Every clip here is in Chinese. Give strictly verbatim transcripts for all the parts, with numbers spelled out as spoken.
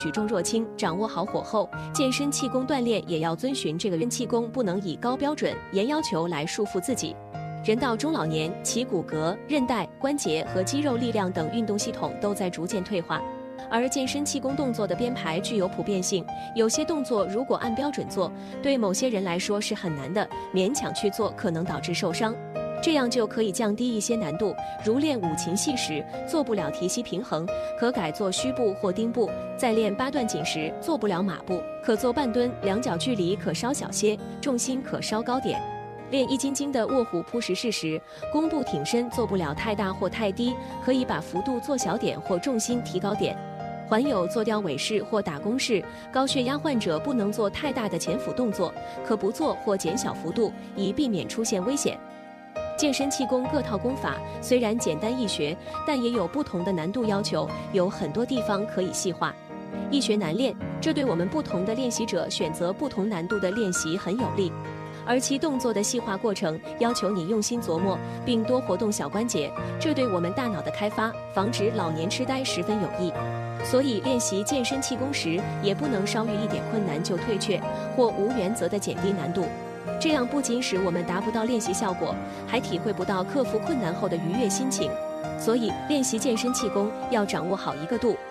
举重若轻，掌握好火候。健身气功锻炼也要遵循这个人气功，不能以高标准、严要求来束缚自己。人到中老年，其骨骼、韧带、关节和肌肉力量等运动系统都在逐渐退化。而健身气功动作的编排具有普遍性，有些动作如果按标准做，对某些人来说是很难的，勉强去做可能导致受伤。这样就可以降低一些难度，如练五禽戏时做不了提膝平衡，可改做虚步或丁步；在练八段锦时做不了马步，可做半蹲，两脚距离可稍小些，重心可稍高点。练易筋经的卧虎扑石式时，弓步挺身做不了太大或太低，可以把幅度做小点或重心提高点。还有做吊尾式或打弓式，高血压患者不能做太大的前俯动作，可不做或减小幅度，以避免出现危险。健身气功各套功法虽然简单易学，但也有不同的难度要求，有很多地方可以细化。易学难练，这对我们不同的练习者选择不同难度的练习很有利。而其动作的细化过程要求你用心琢磨，并多活动小关节，这对我们大脑的开发、防止老年痴呆十分有益。所以练习健身气功时，也不能稍遇一点困难就退却，或无原则的减低难度。这样不仅使我们达不到练习效果，还体会不到克服困难后的愉悦心情。所以练习健身气功要掌握好一个度。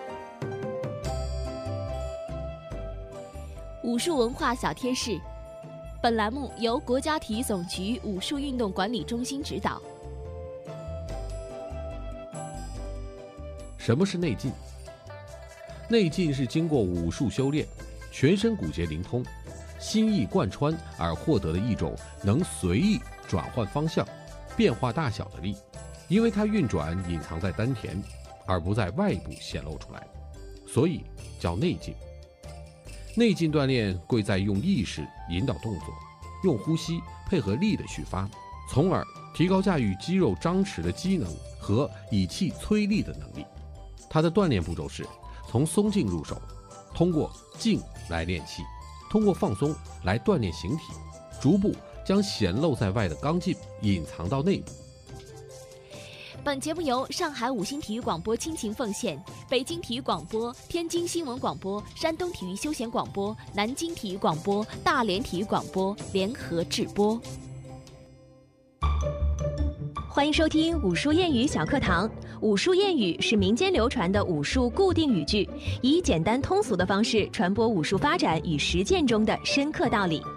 武术文化小贴士，本栏目由国家体育总局武术运动管理中心指导。 什么是内劲？内劲是经过武术修炼，全身骨节灵通，心意贯穿而获得的一种能随意转换方向、变化大小的力，因为它运转隐藏在丹田，而不在外部显露出来，所以叫内劲。内劲锻炼贵在用意识引导动作，用呼吸配合力的续发，从而提高驾驭肌肉张弛的机能和以气催力的能力。它的锻炼步骤是从松劲入手，通过静来练气，通过放松来锻炼形体，逐步将显露在外的刚劲隐藏到内部。 本节目由上海五星体育广播倾情奉献，北京体育广播、天津新闻广播、山东体育休闲广播、南京体育广播、大连体育广播联合制播。 欢迎收听武术谚语小课堂。武术谚语是民间流传的武术固定语句，以简单通俗的方式传播武术发展与实践中的深刻道理。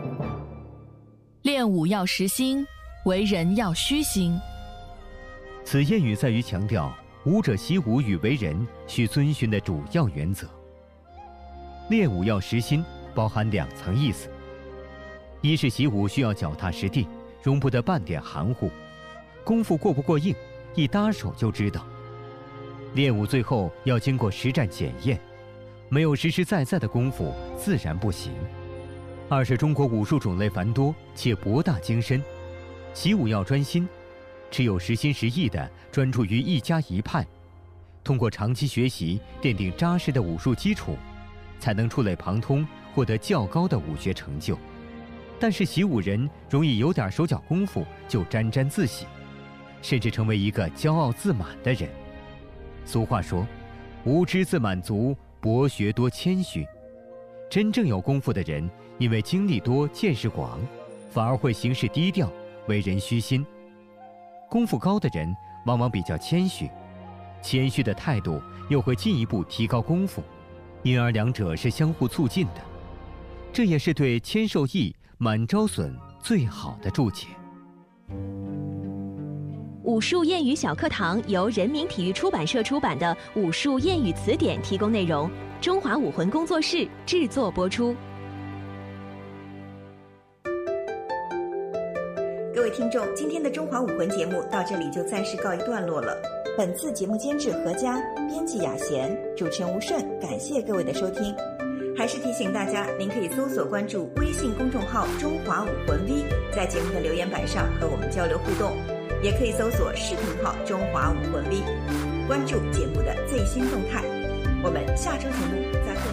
练武要实心，为人要虚心。 此谚语在于强调武者习武与为人需遵循的主要原则。练武要实心包含两层意思，一是习武需要脚踏实地，容不得半点含糊，功夫过不过硬，一搭手就知道。练武最后要经过实战检验，没有实实在在的功夫自然不行。二是中国武术种类繁多且博大精深，习武要专心，只有实心实意地专注于一家一派，通过长期学习奠定扎实的武术基础，才能触类旁通，获得较高的武学成就。但是习武人容易有点手脚功夫就沾沾自喜，甚至成为一个骄傲自满的人。俗话说，无知自满足，博学多谦虚。真正有功夫的人，因为经历多见识广，反而会行事低调，为人虚心。功夫高的人往往比较谦虚，谦虚的态度又会进一步提高功夫，因而两者是相互促进的。这也是对谦受益满招损最好的注解。 武术谚语小课堂由人民体育出版社出版的《武术谚语词典》提供内容，中华武魂工作室制作播出。 各位听众，今天的中华武魂节目到这里就暂时告一段落了。本次节目监制何佳，编辑雅贤，主持人吴顺，感谢各位的收听。还是提醒大家，您可以搜索关注微信公众号中华武魂 V， 在节目的留言板上和我们交流互动，也可以搜索视频号中华武魂 V， 关注节目的最新动态。我们下周节目再会。